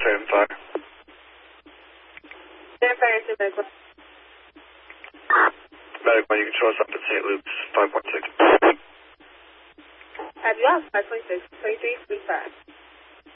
stand fire. Stand fire to medical. Medical, you can show us up at St. Luke's, 5.6. Have you off 5.6, 23, 35.